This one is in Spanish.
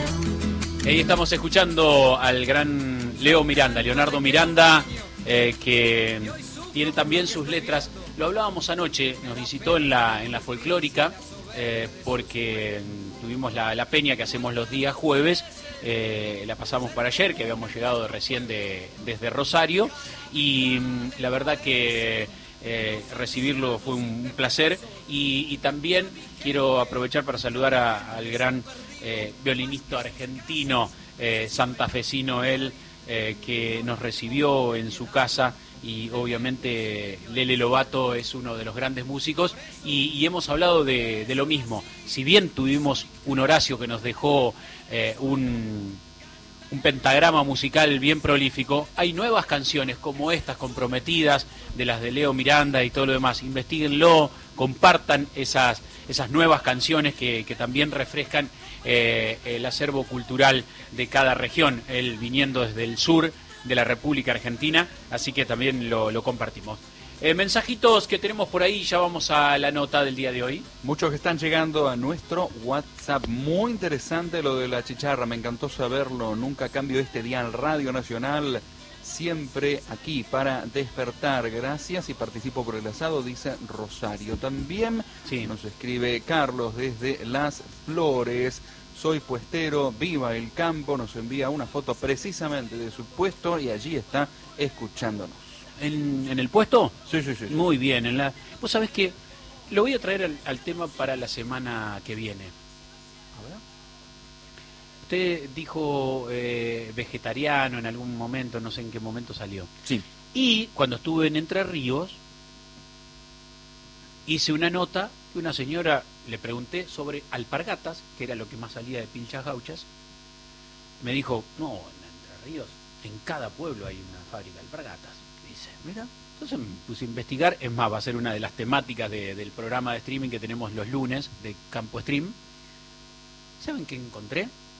Ahí estamos escuchando al gran Leonardo Miranda, que tiene también sus letras. Lo hablábamos anoche, nos visitó en la folclórica, porque tuvimos la peña que hacemos los días jueves. La pasamos para ayer, que habíamos llegado recién desde Rosario, y la verdad que recibirlo fue un placer, y también quiero aprovechar para saludar al gran violinista argentino, santafesino él, que nos recibió en su casa, y obviamente Lele Lobato es uno de los grandes músicos, y hemos hablado de lo mismo. Si bien tuvimos un Horacio que nos dejó un pentagrama musical bien prolífico, hay nuevas canciones como estas, comprometidas, de las de Leo Miranda y todo lo demás. Investíguenlo, compartan esas nuevas canciones que también refrescan el acervo cultural de cada región, él viniendo desde el sur de la República Argentina, así que también lo compartimos. Mensajitos que tenemos por ahí, ya vamos a la nota del día de hoy. Muchos que están llegando a nuestro WhatsApp. Muy interesante lo de la chicharra, me encantó saberlo. Nunca cambio este dial, Radio Nacional, siempre aquí para despertar. Gracias y participo por el asado, dice Rosario. También sí, nos escribe Carlos desde Las Flores. Soy puestero, viva el campo. Nos envía una foto precisamente de su puesto y allí está escuchándonos. ¿En el puesto? Sí. Muy bien. Vos sabés que lo voy a traer al tema para la semana que viene. A ver. Usted dijo vegetariano en algún momento, no sé en qué momento salió. Sí. Y cuando estuve en Entre Ríos, hice una nota que una señora le pregunté sobre alpargatas, que era lo que más salía de Pilchas Gauchas. Me dijo, no, en Entre Ríos, en cada pueblo hay una fábrica de alpargatas. Dice, mira, entonces me puse a investigar. Es más, va a ser una de las temáticas del programa de streaming que tenemos los lunes de Campo Stream. ¿Saben qué encontré?